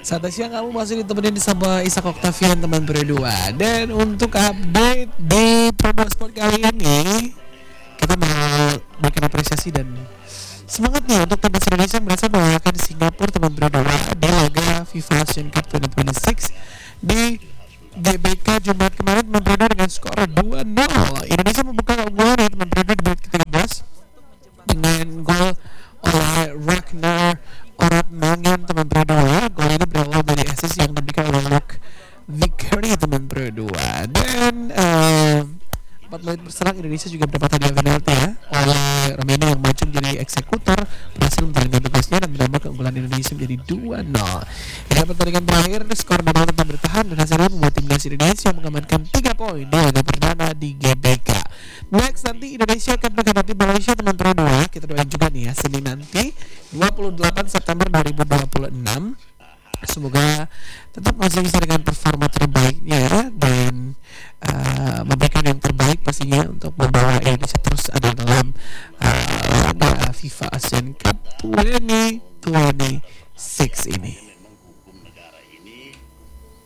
Saat siang kamu masih ditemenin sama Ishak Octavian teman Pro 2. Dan untuk update di Pro 2 Sport kali ini, kita mau berikan apresiasi dan semangat nih untuk timnas Indonesia yang berhasil mengalahkan Singapura teman Pro 2 di laga FIFA Asian Cup 2026 di GBK Jumat kemarin teman Pro 2 dengan skor 2-0. Indonesia membuka keunggulan ya teman Pro 2 di menit ke-13 dengan gol oleh Ragnar Oratmangen teman Pro 2. Gol ini berawal dari assist yang diberikan oleh Luke Vickery teman Pro 2. Dan 4 menit berselang Indonesia juga mendapat hadiah penalti ya oleh Romania yang maju menjadi eksekutor, berhasil menjalankan tugasnya dan menambah keunggulan Indonesia menjadi 2-0. Hingga pertandingan terakhir skor 2-0 tetap bertahan dan hasilnya membuat timnas Indonesia mengamankan 3 poin di laga perdana di GBK. Next nanti Indonesia akan menghadapi Malaysia teman Pro 2. Kita doain juga nih ya Senin nanti 28 September 2026. Semoga tetap masih bisa dengan performa terbaiknya ya, dan memberikan yang terbaik pastinya untuk membawa Indonesia terus ada dalam laga FIFA Asian Cup 2026 ini.